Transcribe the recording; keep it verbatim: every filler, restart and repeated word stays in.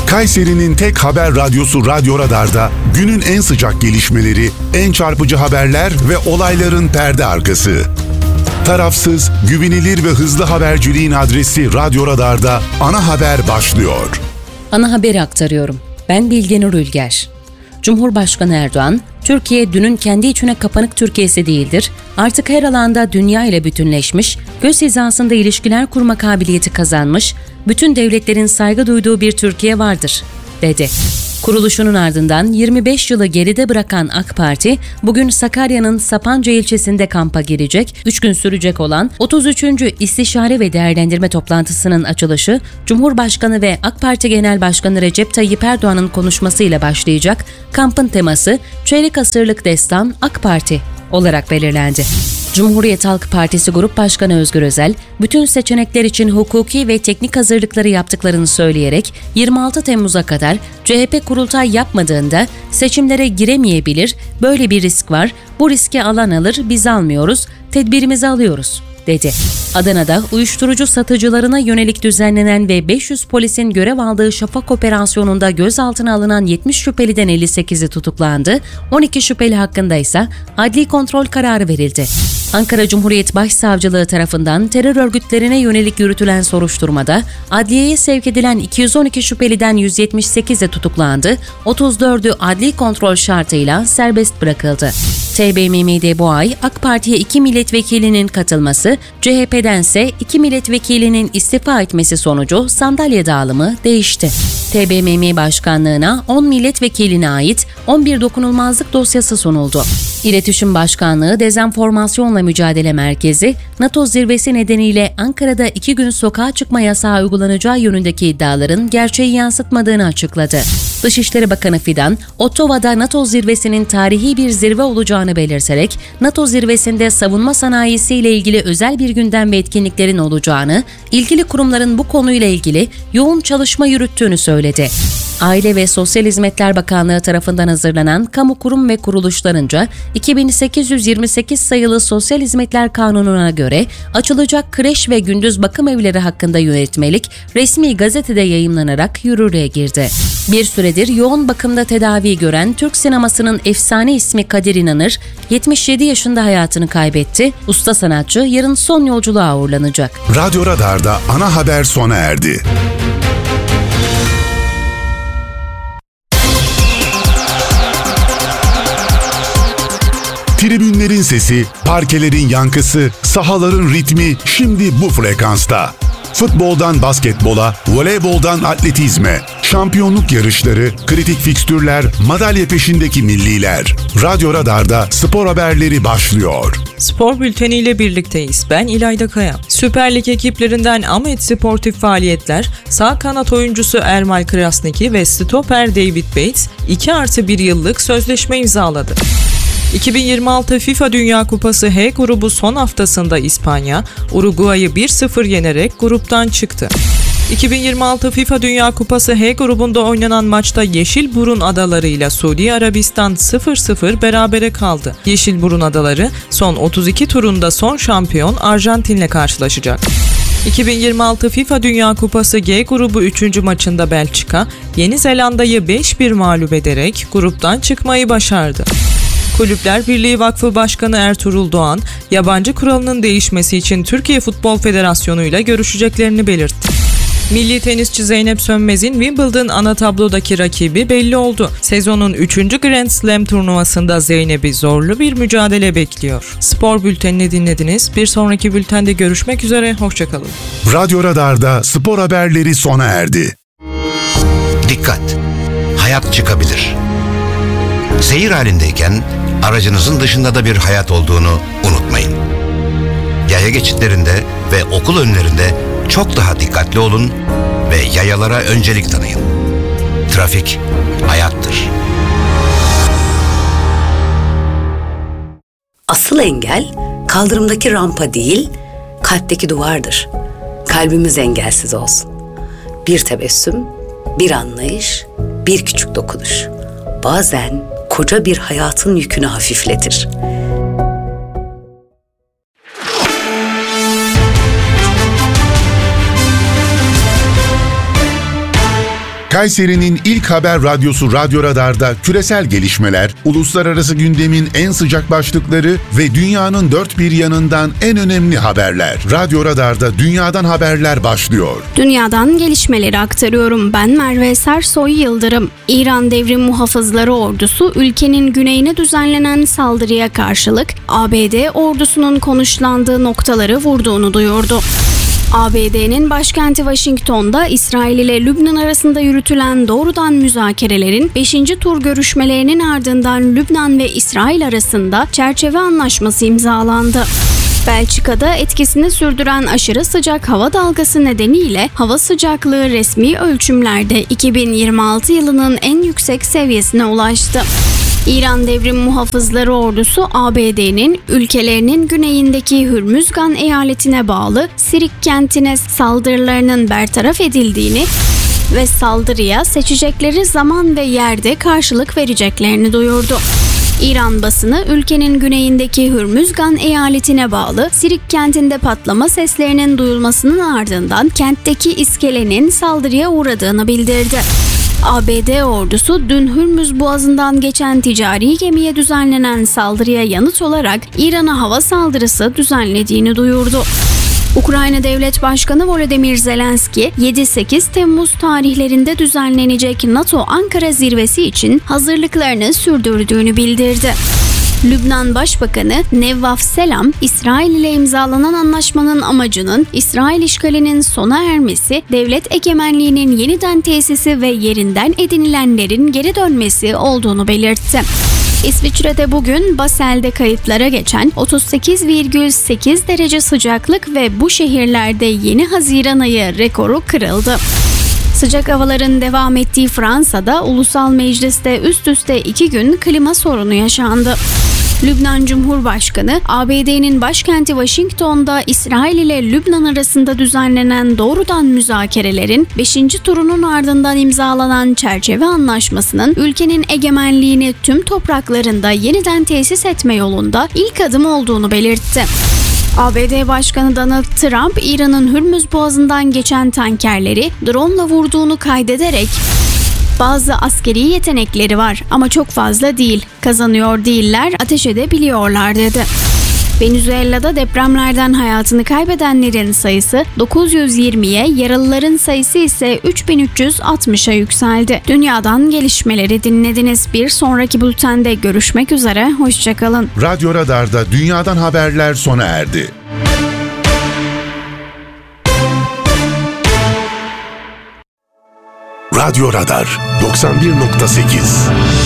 Kayseri'nin tek haber radyosu Radyo Radar'da günün en sıcak gelişmeleri, en çarpıcı haberler ve olayların perde arkası. Tarafsız, güvenilir ve hızlı haberciliğin adresi Radyo Radar'da ana haber başlıyor. Ana haberi aktarıyorum. Ben Bilge Nur Ülger. Cumhurbaşkanı Erdoğan, Türkiye dünün kendi içine kapanık Türkiye'si değildir, artık her alanda dünya ile bütünleşmiş, göz hizasında ilişkiler kurma kabiliyeti kazanmış, bütün devletlerin saygı duyduğu bir Türkiye vardır, dedi. Kuruluşunun ardından yirmi beş yılı geride bırakan AK Parti, bugün Sakarya'nın Sapanca ilçesinde kampa girecek, üç gün sürecek olan otuz üçüncü İstişare ve Değerlendirme Toplantısının açılışı, Cumhurbaşkanı ve AK Parti Genel Başkanı Recep Tayyip Erdoğan'ın konuşmasıyla başlayacak. Kampın teması, Çeyrek Asırlık Destan AK Parti olarak belirlendi. Cumhuriyet Halk Partisi Grup Başkanı Özgür Özel, bütün seçenekler için hukuki ve teknik hazırlıkları yaptıklarını söyleyerek yirmi altı Temmuz'a kadar C H P kurultay yapmadığında seçimlere giremeyebilir, böyle bir risk var, bu riski alan alır, biz almıyoruz, tedbirimizi alıyoruz, dedi. Adana'da uyuşturucu satıcılarına yönelik düzenlenen ve beş yüz polisin görev aldığı Şafak operasyonunda gözaltına alınan yetmiş şüpheliden elli sekizi tutuklandı, on iki şüpheli hakkında ise adli kontrol kararı verildi. Ankara Cumhuriyet Başsavcılığı tarafından terör örgütlerine yönelik yürütülen soruşturmada adliyeye sevk edilen iki yüz on iki şüpheliden yüz yetmiş sekizi tutuklandı, otuz dördü adli kontrol şartıyla serbest bırakıldı. T B M M'de bu ay AK Parti'ye iki milletvekilinin katılması, C H P'dense iki milletvekilinin istifa etmesi sonucu sandalye dağılımı değişti. T B M M Başkanlığı'na on milletvekiline ait on bir dokunulmazlık dosyası sunuldu. İletişim Başkanlığı Dezenformasyonla Mücadele Merkezi, NATO zirvesi nedeniyle Ankara'da iki gün sokağa çıkma yasağı uygulanacağı yönündeki iddiaların gerçeği yansıtmadığını açıkladı. Dışişleri Bakanı Fidan, Ottawa'da NATO zirvesinin tarihi bir zirve olacağını belirterek, NATO zirvesinde savunma sanayisiyle ilgili özel bir gündem ve etkinliklerin olacağını, ilgili kurumların bu konuyla ilgili yoğun çalışma yürüttüğünü söyledi. Aile ve Sosyal Hizmetler Bakanlığı tarafından hazırlanan kamu kurum ve kuruluşlarınca iki bin sekiz yüz yirmi sekiz sayılı Sosyal Hizmetler Kanunu'na göre açılacak kreş ve gündüz bakım evleri hakkında yönetmelik resmi gazetede yayımlanarak yürürlüğe girdi. Bir süredir yoğun bakımda tedavi gören Türk sinemasının efsane ismi Kadir İnanır, yetmiş yedi yaşında hayatını kaybetti. Usta sanatçı yarın son yolculuğa uğurlanacak. Radyo Radar'da ana haber sona erdi. Tribünlerin sesi, parkelerin yankısı, sahaların ritmi şimdi bu frekansta. Futboldan basketbola, voleyboldan atletizme, şampiyonluk yarışları, kritik fikstürler, madalya peşindeki milliler. Radyo Radar'da spor haberleri başlıyor. Spor bülteniyle birlikteyiz. Ben İlayda Kaya. Süper Lig ekiplerinden Ahmet Sportif Faaliyetler, sağ kanat oyuncusu Ermal Krasniki ve stoper David Bates iki artı bir yıllık sözleşme imzaladı. iki bin yirmi altı FIFA Dünya Kupası H grubu son haftasında İspanya, Uruguay'ı bir sıfır yenerek gruptan çıktı. iki bin yirmi altı FIFA Dünya Kupası H grubunda oynanan maçta Yeşilburun Adaları ile Suudi Arabistan sıfır sıfır berabere kaldı. Yeşilburun Adaları son otuz iki turunda son şampiyon Arjantin'le karşılaşacak. iki bin yirmi altı FIFA Dünya Kupası G grubu üçüncü maçında Belçika, Yeni Zelanda'yı beş bir mağlup ederek gruptan çıkmayı başardı. Kulüpler Birliği Vakfı Başkanı Ertuğrul Doğan, yabancı kuralının değişmesi için Türkiye Futbol Federasyonu ile görüşeceklerini belirtti. Milli tenisçi Zeynep Sönmez'in Wimbledon ana tablodaki rakibi belli oldu. Sezonun üçüncü Grand Slam turnuvasında Zeynep'i zorlu bir mücadele bekliyor. Spor bültenini dinlediniz. Bir sonraki bültende görüşmek üzere. Hoşçakalın. Radyo Radar'da spor haberleri sona erdi. Dikkat! Hayat çıkabilir. Seyir halindeyken aracınızın dışında da bir hayat olduğunu unutmayın. Yaya geçitlerinde ve okul önlerinde çok daha dikkatli olun ve yayalara öncelik tanıyın. Trafik hayattır. Asıl engel kaldırımdaki rampa değil, kalpteki duvardır. Kalbimiz engelsiz olsun. Bir tebessüm, bir anlayış, bir küçük dokunuş. Bazen koca bir hayatın yükünü hafifletir. Kayseri'nin ilk haber radyosu Radyo Radar'da küresel gelişmeler, uluslararası gündemin en sıcak başlıkları ve dünyanın dört bir yanından en önemli haberler. Radyo Radar'da dünyadan haberler başlıyor. Dünyadan gelişmeleri aktarıyorum. Ben Merve Sersoy Yıldırım. İran Devrim Muhafızları Ordusu ülkenin güneyine düzenlenen saldırıya karşılık A B D ordusunun konuşlandığı noktaları vurduğunu duyurdu. A B D'nin başkenti Washington'da İsrail ile Lübnan arasında yürütülen doğrudan müzakerelerin beşinci tur görüşmelerinin ardından Lübnan ve İsrail arasında çerçeve anlaşması imzalandı. Belçika'da etkisini sürdüren aşırı sıcak hava dalgası nedeniyle hava sıcaklığı resmi ölçümlerde iki bin yirmi altı yılının en yüksek seviyesine ulaştı. İran Devrim Muhafızları Ordusu A B D'nin ülkelerinin güneyindeki Hürmüzgan eyaletine bağlı Sirik kentine saldırılarının bertaraf edildiğini ve saldırıya seçecekleri zaman ve yerde karşılık vereceklerini duyurdu. İran basını ülkenin güneyindeki Hürmüzgan eyaletine bağlı Sirik kentinde patlama seslerinin duyulmasının ardından kentteki iskelenin saldırıya uğradığını bildirdi. A B D ordusu dün Hürmüz Boğazı'ndan geçen ticari gemiye düzenlenen saldırıya yanıt olarak İran'a hava saldırısı düzenlediğini duyurdu. Ukrayna Devlet Başkanı Volodymyr Zelenski, yedi sekiz Temmuz tarihlerinde düzenlenecek NATO Ankara zirvesi için hazırlıklarını sürdürdüğünü bildirdi. Lübnan Başbakanı Nevvaf Selam, İsrail ile imzalanan anlaşmanın amacının İsrail işgalinin sona ermesi, devlet egemenliğinin yeniden tesisi ve yerinden edinilenlerin geri dönmesi olduğunu belirtti. İsviçre'de bugün Basel'de kayıtlara geçen otuz sekiz virgül sekiz derece sıcaklık ve bu şehirlerde yeni Haziran ayı rekoru kırıldı. Sıcak havaların devam ettiği Fransa'da Ulusal Meclis'te üst üste iki gün klima sorunu yaşandı. Lübnan Cumhurbaşkanı, A B D'nin başkenti Washington'da İsrail ile Lübnan arasında düzenlenen doğrudan müzakerelerin beşinci turunun ardından imzalanan çerçeve anlaşmasının ülkenin egemenliğini tüm topraklarında yeniden tesis etme yolunda ilk adım olduğunu belirtti. A B D Başkanı Donald Trump, İran'ın Hürmüz Boğazı'ndan geçen tankerleri drone'la vurduğunu kaydederek "Bazı askeri yetenekleri var ama çok fazla değil. Kazanıyor değiller, ateş edebiliyorlar" dedi. Venezuela'da depremlerden hayatını kaybedenlerin sayısı dokuz yüz yirmiye, yaralıların sayısı ise üç bin üç yüz altmışa yükseldi. Dünyadan gelişmeleri dinlediniz. Bir sonraki bültende görüşmek üzere, hoşçakalın. Radyo Radar'da dünyadan haberler sona erdi. Radyo Radar doksan bir nokta sekiz